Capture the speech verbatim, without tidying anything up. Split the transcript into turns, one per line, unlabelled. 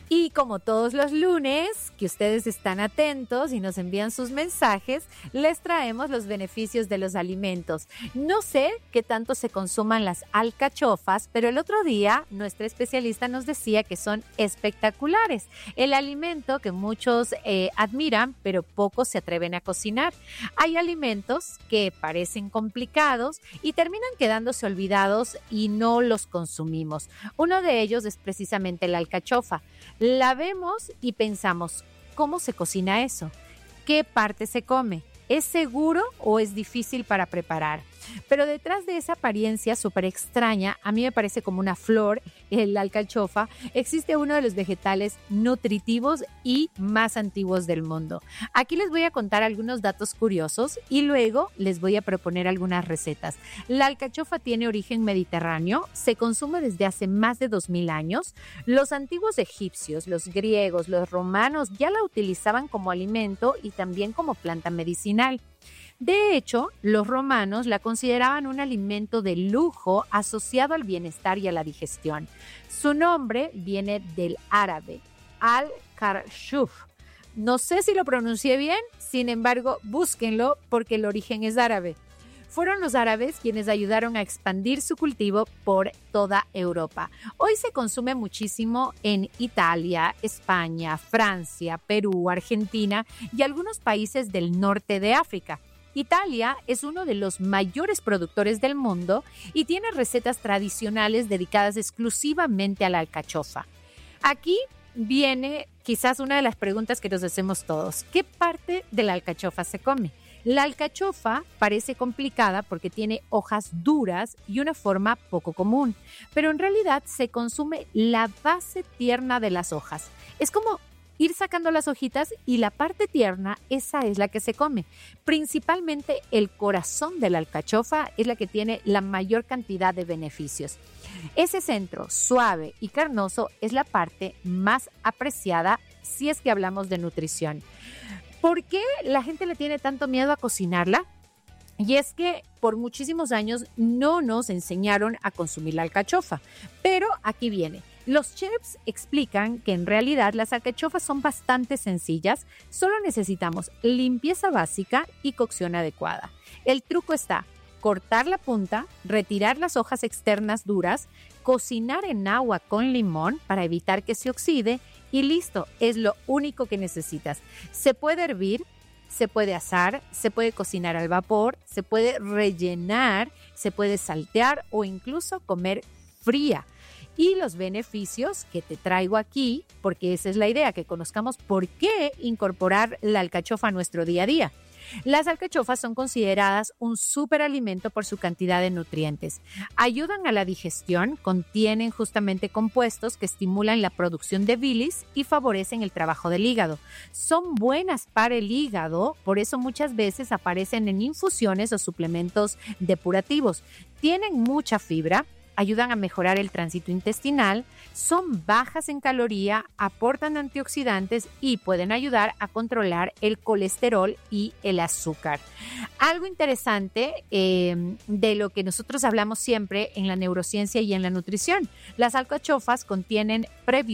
Y como todos los lunes, que ustedes están atentos y nos envían sus mensajes, les traemos los beneficios de los alimentos. No sé qué tanto se consuman las alcachofas, pero el otro día nuestra especialista nos decía que son espectaculares. El alimento que muchos eh, admiran, pero pocos se atreven a cocinar. Hay alimentos que parecen complicados y terminan quedándose olvidados y no los consumimos. Uno de ellos es precisamente la alcachofa. La vemos y pensamos, ¿cómo se cocina eso? ¿Qué parte se come? ¿Es seguro o es difícil para preparar? Pero detrás de esa apariencia súper extraña, a mí me parece como una flor, la alcachofa, existe uno de los vegetales nutritivos y más antiguos del mundo. Aquí les voy a contar algunos datos curiosos y luego les voy a proponer algunas recetas. La alcachofa tiene origen mediterráneo, se consume desde hace más de dos mil años. Los antiguos egipcios, los griegos, los romanos ya la utilizaban como alimento y también como planta medicinal. De hecho, los romanos la consideraban un alimento de lujo asociado al bienestar y a la digestión. Su nombre viene del árabe, al-karshuf. No sé si lo pronuncié bien, sin embargo, búsquenlo porque el origen es árabe. Fueron los árabes quienes ayudaron a expandir su cultivo por toda Europa. Hoy se consume muchísimo en Italia, España, Francia, Perú, Argentina y algunos países del norte de África. Italia es uno de los mayores productores del mundo y tiene recetas tradicionales dedicadas exclusivamente a la alcachofa. Aquí viene quizás una de las preguntas que nos hacemos todos. ¿Qué parte de la alcachofa se come? La alcachofa parece complicada porque tiene hojas duras y una forma poco común, pero en realidad se consume la base tierna de las hojas. Es como ir sacando las hojitas y la parte tierna, esa es la que se come. Principalmente el corazón de la alcachofa es la que tiene la mayor cantidad de beneficios. Ese centro suave y carnoso es la parte más apreciada si es que hablamos de nutrición. ¿Por qué la gente le tiene tanto miedo a cocinarla? Y es que por muchísimos años no nos enseñaron a consumir la alcachofa. Pero aquí viene. Los chefs explican que en realidad las alcachofas son bastante sencillas, solo necesitamos limpieza básica y cocción adecuada. El truco está cortar la punta, retirar las hojas externas duras, cocinar en agua con limón para evitar que se oxide y listo, es lo único que necesitas. Se puede hervir, se puede asar, se puede cocinar al vapor, se puede rellenar, se puede saltear o incluso comer fría. Y los beneficios que te traigo aquí, porque esa es la idea, que conozcamos por qué incorporar la alcachofa a nuestro día a día. Las alcachofas son consideradas un superalimento por su cantidad de nutrientes. Ayudan a la digestión, contienen justamente compuestos que estimulan la producción de bilis y favorecen el trabajo del hígado. Son buenas para el hígado, por eso muchas veces aparecen en infusiones o suplementos depurativos. Tienen mucha fibra, ayudan a mejorar el tránsito intestinal, son bajas en caloría, aportan antioxidantes y pueden ayudar a controlar el colesterol y el azúcar. Algo interesante eh, de lo que nosotros hablamos siempre en la neurociencia y en la nutrición, las alcachofas contienen prebióticos